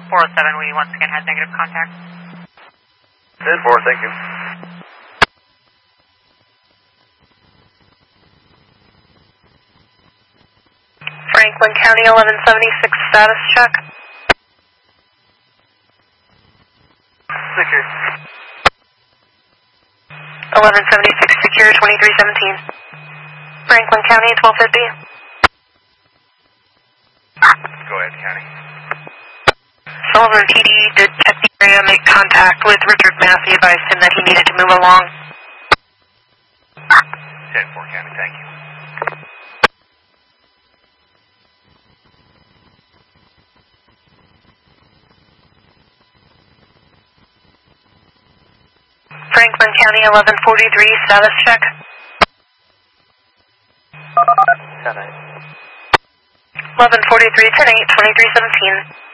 407, we once again had negative contact. 10-4, thank you. Franklin County 1176 status check. Secure. 1176 secure, 2317. Franklin County 1250. Go ahead, County. Sullivan PD did check the area, make contact with Richard Massey, advised him that he needed to move along. 10-4, County, thank you. Franklin County 1143 status check. 10-8. 1143, 10-8, 2317.